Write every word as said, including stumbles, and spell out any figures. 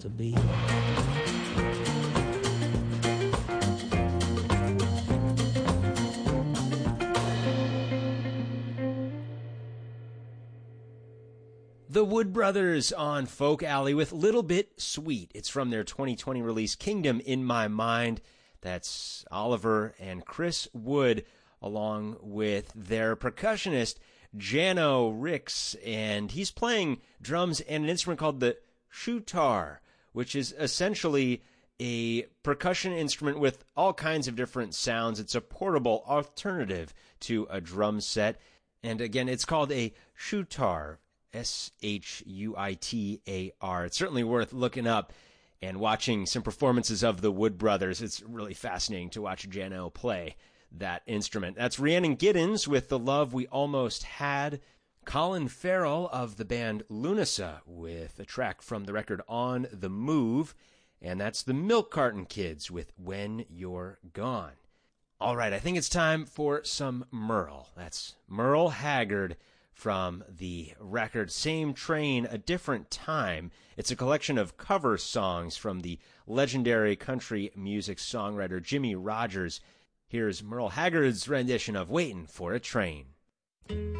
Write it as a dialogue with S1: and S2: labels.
S1: to be.
S2: The Wood Brothers on Folk Alley with Little Bit Sweet. It's from their twenty twenty release, Kingdom in My Mind. That's Oliver and Chris Wood, along with their percussionist, Jano Ricks, and he's playing drums and an instrument called the shutar, which is essentially a percussion instrument with all kinds of different sounds. It's a portable alternative to a drum set, and again, it's called a shutar. S H U I T A R. It's certainly worth looking up and watching some performances of the Wood Brothers. It's really fascinating to watch Jano play that instrument. That's Rhiannon Giddens with The Love We Almost Had. Colin Farrell of the band Lunasa with a track from the record On the Move. And that's the Milk Carton Kids with When You're Gone. All right, I think it's time for some Merle. That's Merle Haggard from the record Same Train, A Different Time. It's a collection of cover songs from the legendary country music songwriter Jimmy Rogers. Here's Merle Haggard's rendition of Waitin' for a Train.